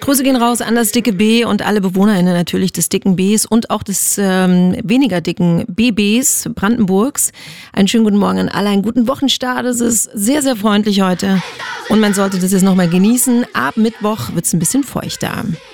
Grüße gehen raus an das dicke B und alle BewohnerInnen natürlich des dicken Bs und auch des weniger dicken BBs Brandenburgs. Einen schönen guten Morgen an alle, einen guten Wochenstart. Es ist sehr, sehr freundlich heute und man sollte das jetzt nochmal genießen. Ab Mittwoch wird es ein bisschen feuchter.